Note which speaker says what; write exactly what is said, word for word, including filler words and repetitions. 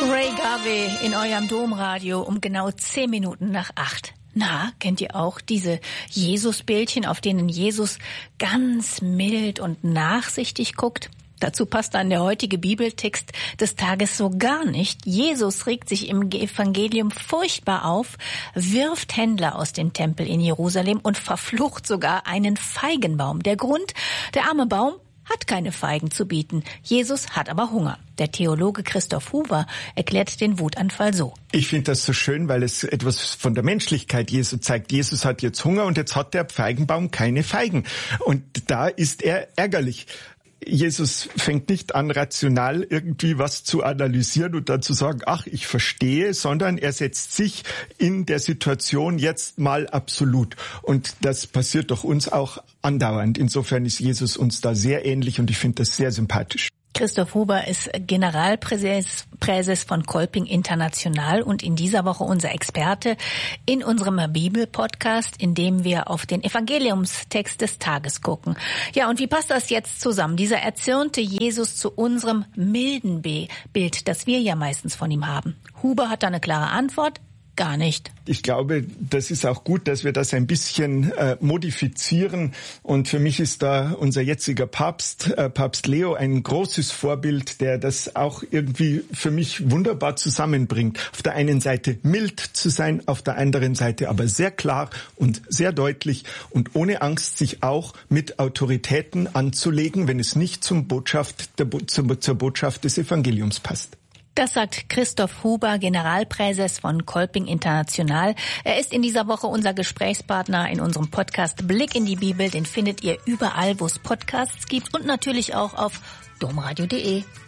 Speaker 1: Ray Garvey in eurem Domradio um genau zehn Minuten nach acht. Na, kennt ihr auch diese Jesusbildchen, auf denen Jesus ganz mild und nachsichtig guckt? Dazu passt dann der heutige Bibeltext des Tages so gar nicht. Jesus regt sich im Evangelium furchtbar auf, wirft Händler aus dem Tempel in Jerusalem und verflucht sogar einen Feigenbaum. Der Grund: der arme Baum hat keine Feigen zu bieten. Jesus hat aber Hunger. Der Theologe Christoph Huber erklärt den Wutanfall so.
Speaker 2: Ich finde das so schön, weil es etwas von der Menschlichkeit Jesu zeigt. Jesus hat jetzt Hunger und jetzt hat der Feigenbaum keine Feigen. Und da ist er ärgerlich. Jesus fängt nicht an, rational irgendwie was zu analysieren und dann zu sagen, ach, ich verstehe, sondern er setzt sich in der Situation jetzt mal absolut. Und das passiert doch uns auch andauernd. Insofern ist Jesus uns da sehr ähnlich und ich finde das sehr sympathisch.
Speaker 1: Christoph Huber ist Generalpräses Präses von Kolping International und in dieser Woche unser Experte in unserem Bibelpodcast, in dem wir auf den Evangeliumstext des Tages gucken. Ja, und wie passt das jetzt zusammen? Dieser erzürnte Jesus zu unserem milden Bild, das wir ja meistens von ihm haben. Huber hat da eine klare Antwort. Gar nicht.
Speaker 2: Ich glaube, das ist auch gut, dass wir das ein bisschen äh, modifizieren. Und für mich ist da unser jetziger Papst, äh, Papst Leo, ein großes Vorbild, der das auch irgendwie für mich wunderbar zusammenbringt. Auf der einen Seite mild zu sein, auf der anderen Seite aber sehr klar und sehr deutlich und ohne Angst sich auch mit Autoritäten anzulegen, wenn es nicht zum Botschaft, der, zur, zur Botschaft des Evangeliums passt.
Speaker 1: Das sagt Christoph Huber, Generalpräses von Kolping International. Er ist in dieser Woche unser Gesprächspartner in unserem Podcast Blick in die Bibel. Den findet ihr überall, wo es Podcasts gibt und natürlich auch auf domradio punkt de.